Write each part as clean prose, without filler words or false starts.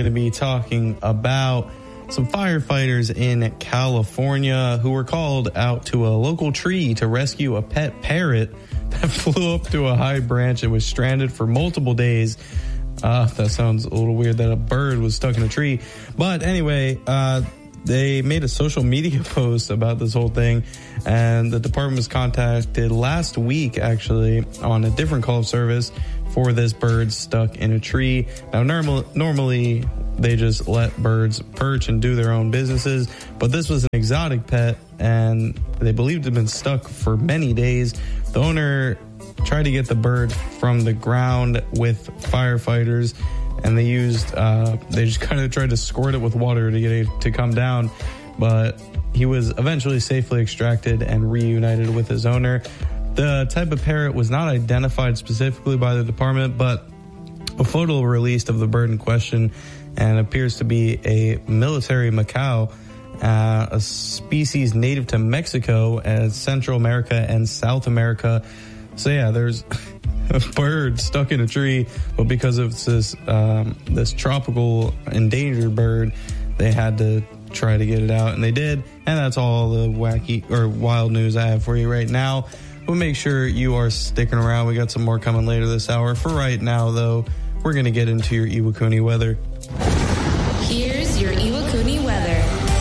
going to be talking about some firefighters in California who were called out to a local tree to rescue a pet parrot that flew up to a high branch and was stranded for multiple days. That sounds a little weird that a bird was stuck in a tree. But anyway, they made a social media post about this whole thing, and the department was contacted last week, actually, on a different call of service for this bird stuck in a tree. Now, normally they just let birds perch and do their own businesses, but this was an exotic pet, and they believed it had been stuck for many days. The owner tried to get the bird from the ground with firefighters, and they just kind of tried to squirt it with water to get it to come down, but he was eventually safely extracted and reunited with his owner. The type of parrot was not identified specifically by the department, but a photo released of the bird in question, and appears to be a military macaw, a species native to Mexico and Central America and South America. So yeah, there's a bird stuck in a tree, but because of this tropical endangered bird, they had to try to get it out, and they did. And that's all the wacky or wild news I have for you right now. But make sure you are sticking around. We got some more coming later this hour. For right now, though, we're going to get into your Iwakuni weather. Here's your Iwakuni weather.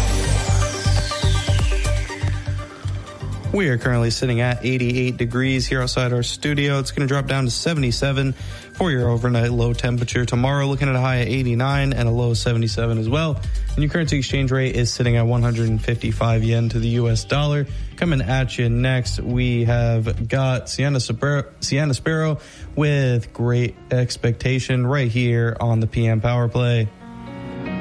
We are currently sitting at 88 degrees here outside our studio. It's going to drop down to 77 for your overnight low temperature. Tomorrow, looking at a high of 89 and a low of 77 as well. And your currency exchange rate is sitting at 155 yen to the U.S. dollar. Coming at you next, we have got Sienna Sparrow with Great Expectation right here on the PM Power Play.